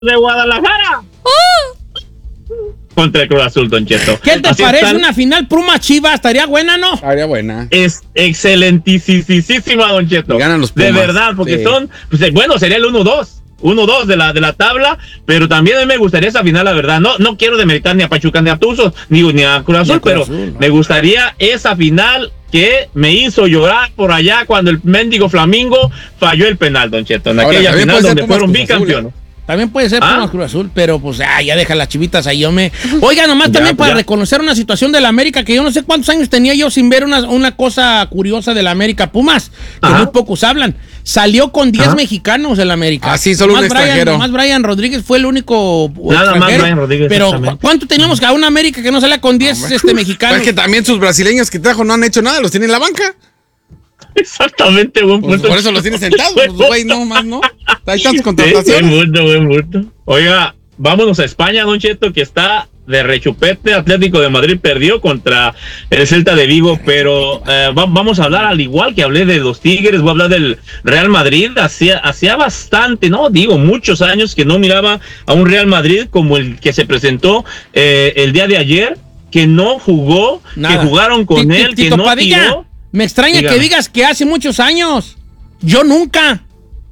de Guadalajara. Contra el Cruz Azul, Don Cheto. ¿Qué te parece una final Puma-Chivas? ¿Estaría buena, no? Estaría buena. Es excelentísima, Don Cheto. Y ganan los Pumas. De verdad, porque sí. son, pues, bueno, sería el 1-2. 1-2 de la tabla, pero también a mí me gustaría esa final, la verdad. No quiero demeritar ni a Pachuca, ni a Tuzos, ni a Cruz Azul, pero Azul, ¿no? me gustaría esa final que me hizo llorar por allá cuando el mendigo Flamingo falló el penal, Don Cheto, en Ahora, aquella también final puede ser donde Pumas fueron Cruz Azul, bicampeones. También puede ser Pumas Cruz Azul, pero pues ya deja las chivitas ahí. Oiga, nomás Ya, también pues, para reconocer una situación de la América, que yo no sé cuántos años tenía yo sin ver una cosa curiosa de la América. Pumas, que muy pocos hablan. Salió con 10 mexicanos en la América. Ah, sí, solo un extranjero. Nomás Brian Rodríguez fue el único Nada más extranjero. Brian Rodríguez, Pero exactamente. ¿cuánto teníamos a una América que no salía con 10 mexicanos? Es que también sus brasileños que trajo no han hecho nada, los tienen en la banca. Exactamente, buen Pues punto. por eso los tiene sentados, pues, güey, no más, ¿no? Hay tantas Sí, contrataciones. buen punto. Oiga, vámonos a España, Don Cheto, que está de rechupete. Atlético de Madrid perdió contra el Celta de Vigo, pero vamos a hablar, al igual que hablé de los Tigres, voy a hablar del Real Madrid. Hacía bastante, no digo muchos años que no miraba a un Real Madrid como el que se presentó el día de ayer, que no jugó, Nada. que jugaron con él, que Tito no Padilla, tiró. me extraña Dígame. que digas que hace muchos años. Yo nunca.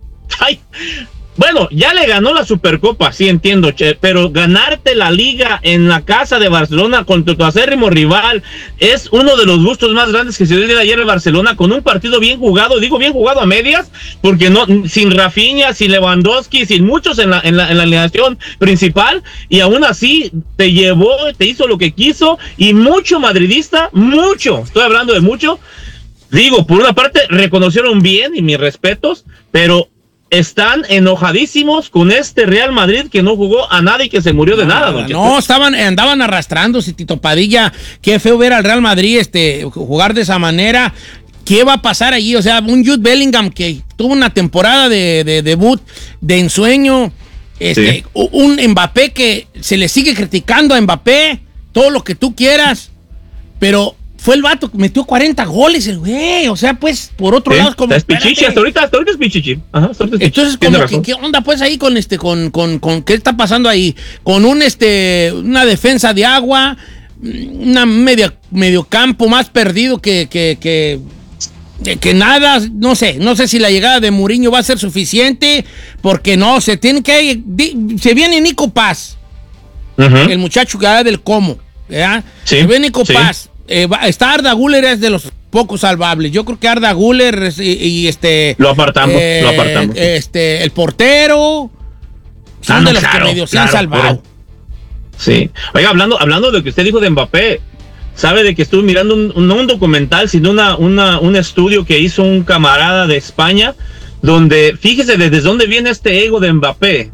Ay, bueno, ya le ganó la Supercopa, sí entiendo, pero ganarte la Liga en la casa de Barcelona contra tu acérrimo rival es uno de los gustos más grandes que se dio el día de ayer en Barcelona, con un partido bien jugado, digo bien jugado a medias, porque no, sin Rafinha, sin Lewandowski, sin muchos en la alineación principal, y aún así te hizo lo que quiso, y mucho madridista, estoy hablando de mucho, digo, por una parte reconocieron bien, y mis respetos, pero están enojadísimos con este Real Madrid que no jugó a nada y que se murió de nada, Don Cheto. No, andaban arrastrándose, Tito Padilla. Qué feo ver al Real Madrid jugar de esa manera. ¿Qué va a pasar allí? O sea, un Jude Bellingham que tuvo una temporada de debut de ensueño. Sí. Un Mbappé que se le sigue criticando a Mbappé, todo lo que tú quieras, pero fue el vato que metió 40 goles, el güey. O sea, pues, por otro lado, es como. Es pichichi, hasta ahorita es pichichi. Ajá, hasta ahorita es Entonces, pichichi. como que, ¿qué onda, pues, ahí con qué está pasando ahí? Con una defensa de agua, una medio campo más perdido que nada, no sé si la llegada de Mourinho va a ser suficiente, porque no, se viene Nico Paz, el muchacho que habla del Como, ¿verdad? Sí, Se viene Nico sí. Paz. Está Arda Güler, es de los pocos salvables. Yo creo que Arda Güler Lo apartamos. el portero son de los que medio se han salvado. Sí. Oiga, hablando de lo que usted dijo de Mbappé, sabe de que estuve mirando no un documental, sino un estudio que hizo un camarada de España, donde, fíjese desde dónde viene este ego de Mbappé.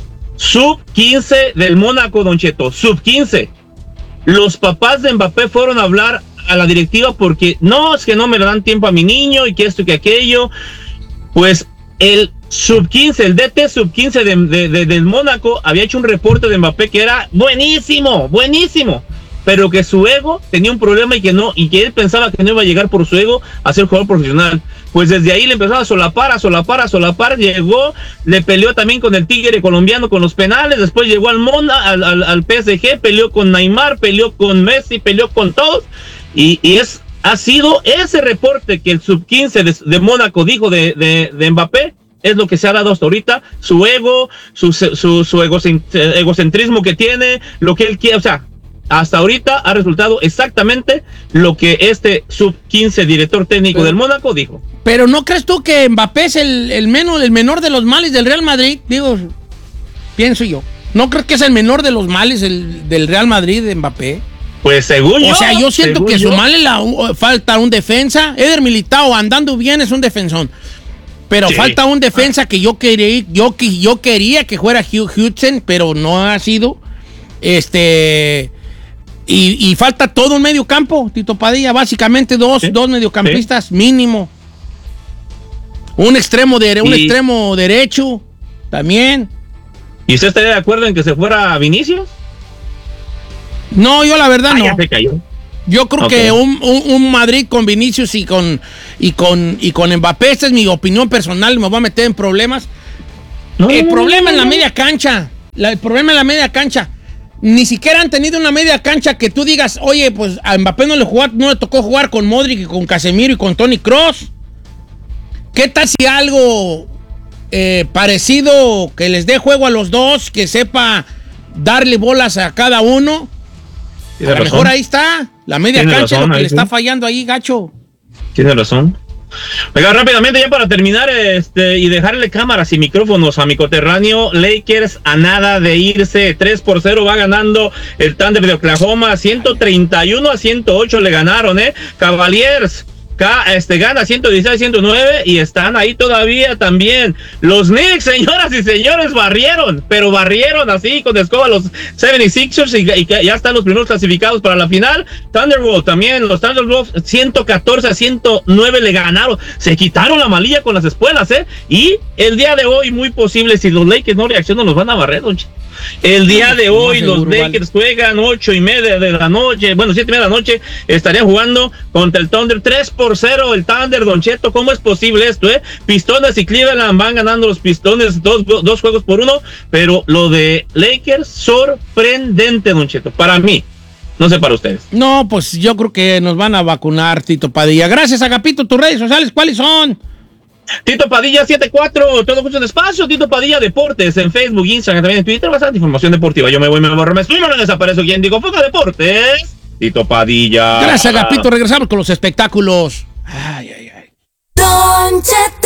Sub-15 del Mónaco, Don Cheto, sub-15. Los papás de Mbappé fueron a hablar a la directiva porque no, es que no me le dan tiempo a mi niño y que esto y que aquello. Pues el sub-15, el DT sub-15 del Mónaco había hecho un reporte de Mbappé que era buenísimo, pero que su ego tenía un problema y que él pensaba que no iba a llegar por su ego a ser jugador profesional. Pues desde ahí le empezó a solapar, llegó, le peleó también con el Tigre colombiano con los penales, después llegó al PSG, peleó con Neymar, peleó con Messi, peleó con todos, y ha sido ese reporte que el sub-15 de Mónaco dijo de Mbappé, es lo que se ha dado hasta ahorita, su ego, su egocentrismo que tiene, lo que él quiere, o sea, hasta ahorita ha resultado exactamente lo que este sub-15 director técnico del Mónaco dijo. Pero ¿no crees tú que Mbappé es el menor de los males del Real Madrid? Digo, pienso yo. ¿No crees que es el menor de los males del Real Madrid de Mbappé? Pues según yo. O sea, yo siento que su mal falta un defensa. Eder Militao andando bien es un defensón. Pero sí, falta un defensa que yo quería que fuera Hugh Hudson, pero no ha sido. Y falta todo un medio campo, Tito Padilla, básicamente dos mediocampistas mínimo. Un extremo derecho también. ¿Y usted estaría de acuerdo en que se fuera Vinicius? No, yo la verdad no. Ya se cayó. Yo creo que un Madrid con Vinicius y con Mbappé, esta es mi opinión personal, me voy a meter en problemas. El problema en la media cancha. El problema es la media cancha. Ni siquiera han tenido una media cancha que tú digas, oye, pues a Mbappé no le tocó jugar con Modric y con Casemiro y con Toni Kroos. ¿Qué tal si algo parecido que les dé juego a los dos, que sepa darle bolas a cada uno? A lo mejor ahí está la media cancha, lo que le está fallando ahí, gacho. Tiene razón. Oiga, rápidamente ya para terminar y dejarle cámaras y micrófonos a mi coterráneo, Lakers a nada de irse, 3-0 va ganando el Thunder de Oklahoma, 131-108 le ganaron, Cavaliers gana 116-109 y están ahí todavía también. Los Knicks, señoras y señores, barrieron así con escoba los 76ers y ya están los primeros clasificados para la final. Thunderbolt también, los Thunderbolts 114-109 le ganaron, se quitaron la malilla con las espuelas, y el día de hoy muy posible, si los Lakers no reaccionan, los van a barrer, don Chico. El día de hoy los Lakers juegan 8:30 de la noche, 7:30 de la noche, estarían jugando contra el Thunder, 3-0 el Thunder, Don Cheto. ¿Cómo es posible esto, Pistones y Cleveland van ganando los Pistones 2 juegos por 1, pero lo de Lakers sorprendente, Don Cheto, para mí. No sé para ustedes. No, pues yo creo que nos van a vacunar, Tito Padilla. Gracias, Agapito. ¿Tus redes sociales cuáles son? Tito Padilla 74, todo junto en espacio, Tito Padilla Deportes en Facebook, Instagram, también en Twitter, bastante información deportiva. Yo me voy, me borro, me estoy, no desaparezco. ¿Quién digo? Foca Deportes, Tito Padilla. Gracias, Agapito. Regresamos con los espectáculos. Ay. Don Cheto.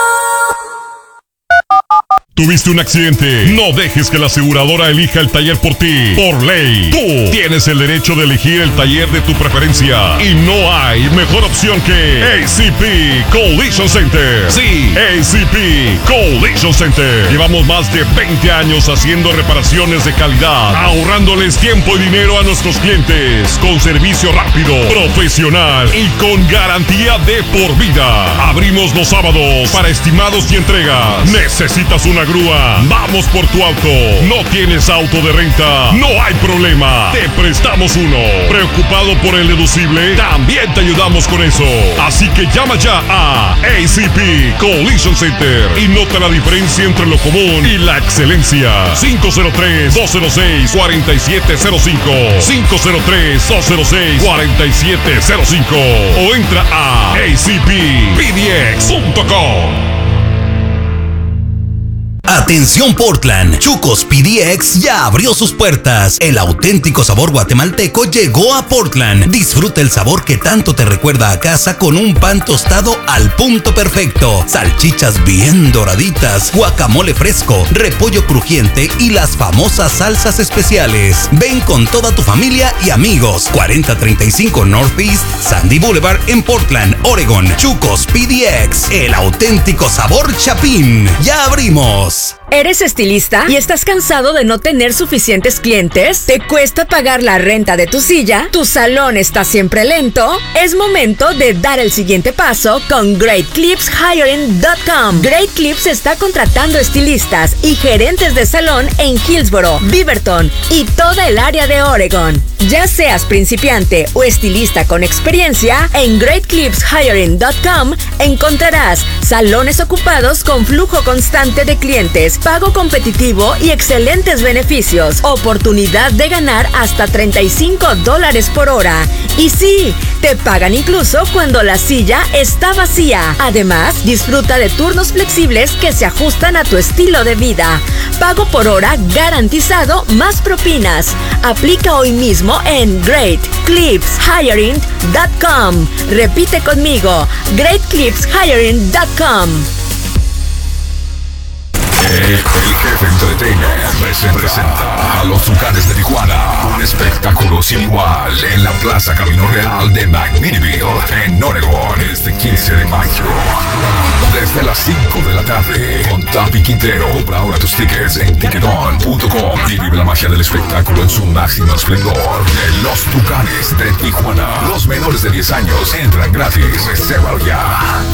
¿Tuviste un accidente? No dejes que la aseguradora elija el taller por ti. Por ley, tú tienes el derecho de elegir el taller de tu preferencia. Y no hay mejor opción que ACP Collision Center. Sí, ACP Collision Center. Llevamos más de 20 años haciendo reparaciones de calidad, ahorrándoles tiempo y dinero a nuestros clientes, con servicio rápido, profesional y con garantía de por vida. Abrimos los sábados para estimados y entregas. ¿Necesitas una grúa? Vamos por tu auto. ¿No tienes auto de renta? No hay problema, te prestamos uno. ¿Preocupado por el deducible? También te ayudamos con eso. Así que llama ya a ACP Collision Center y nota la diferencia entre lo común y la excelencia. 503-206-4705 503-206-4705 o entra a acppdx.com. Atención Portland, Chucos PDX ya abrió sus puertas. El auténtico sabor guatemalteco llegó a Portland. Disfruta el sabor que tanto te recuerda a casa con un pan tostado al punto perfecto, salchichas bien doraditas, guacamole fresco, repollo crujiente y las famosas salsas especiales. Ven con toda tu familia y amigos. 4035 Northeast Sandy Boulevard en Portland, Oregon. Chucos PDX, el auténtico sabor chapín. Ya abrimos. ¿Eres estilista y estás cansado de no tener suficientes clientes? ¿Te cuesta pagar la renta de tu silla? ¿Tu salón está siempre lento? Es momento de dar el siguiente paso con GreatClipsHiring.com. Great Clips está contratando estilistas y gerentes de salón en Hillsboro, Beaverton y toda el área de Oregon. Ya seas principiante o estilista con experiencia, en GreatClipsHiring.com encontrarás salones ocupados con flujo constante de clientes, pago competitivo y excelentes beneficios. Oportunidad de ganar hasta $35 por hora. Y sí, te pagan incluso cuando la silla está vacía. Además, disfruta de turnos flexibles que se ajustan a tu estilo de vida. Pago por hora garantizado más propinas. Aplica hoy mismo en GreatClipsHiring.com. Repite conmigo, GreatClipsHiring.com. El Jefe Entertainment presenta a los Tucanes de Tijuana, un espectáculo sin igual en la Plaza Camino Real de McMinnville, en Oregon, este 15 de mayo. Desde las 5 de la tarde, con Tapi Quintero. Compra ahora tus tickets en ticketon.com y vive la magia del espectáculo en su máximo esplendor. Los Tucanes de Tijuana. Los menores de 10 años entran gratis. Reserva ya.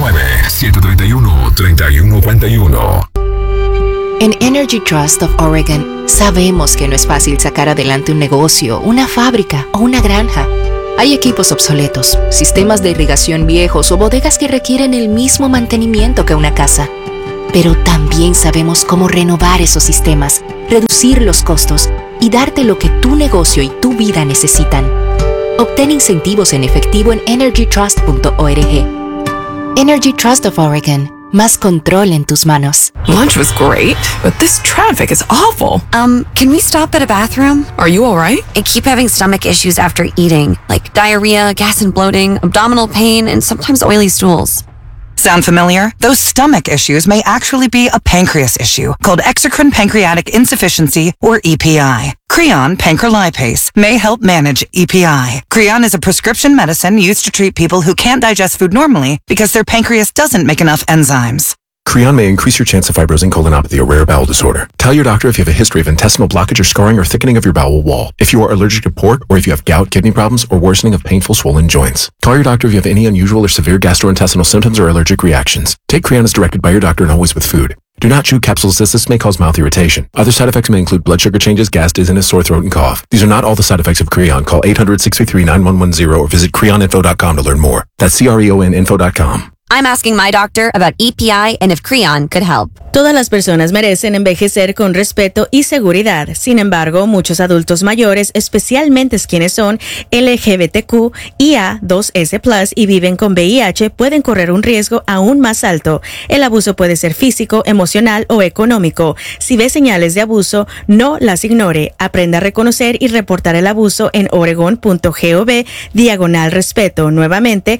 509-731-3141. En Energy Trust of Oregon sabemos que no es fácil sacar adelante un negocio, una fábrica o una granja. Hay equipos obsoletos, sistemas de irrigación viejos o bodegas que requieren el mismo mantenimiento que una casa. Pero también sabemos cómo renovar esos sistemas, reducir los costos y darte lo que tu negocio y tu vida necesitan. Obtén incentivos en efectivo en energytrust.org. Energy Trust of Oregon. Más control en tus manos. Lunch was great, but this traffic is awful. Can we stop at a bathroom? Are you all right? I keep having stomach issues after eating, like diarrhea, gas and bloating, abdominal pain, and sometimes oily stools. Sound familiar? Those stomach issues may actually be a pancreas issue called exocrine pancreatic insufficiency, or EPI. Creon pancrelipase may help manage EPI. Creon is a prescription medicine used to treat people who can't digest food normally because their pancreas doesn't make enough enzymes. Creon may increase your chance of fibrosing colonopathy, a rare bowel disorder. Tell your doctor if you have a history of intestinal blockage or scarring or thickening of your bowel wall, if you are allergic to pork, or if you have gout, kidney problems, or worsening of painful swollen joints. Call your doctor if you have any unusual or severe gastrointestinal symptoms or allergic reactions. Take Creon as directed by your doctor and always with food. Do not chew capsules as this may cause mouth irritation. Other side effects may include blood sugar changes, gas, dizziness, sore throat, and cough. These are not all the side effects of Creon. Call 800-633-9110 or visit creoninfo.com to learn more. That's CREONinfo.com. I'm asking my doctor about EPI and if Creon could help. Todas las personas merecen envejecer con respeto y seguridad. Sin embargo, muchos adultos mayores, especialmente quienes son LGBTQ, IA2S+, y viven con VIH, pueden correr un riesgo aún más alto. El abuso puede ser físico, emocional o económico. Si ve señales de abuso, no las ignore. Aprenda a reconocer y reportar el abuso en oregon.gov/respeto. Nuevamente,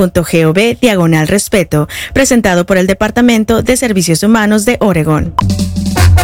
oregon.gov/respeto. Presentado por el Departamento de Servicios Humanos de Oregon.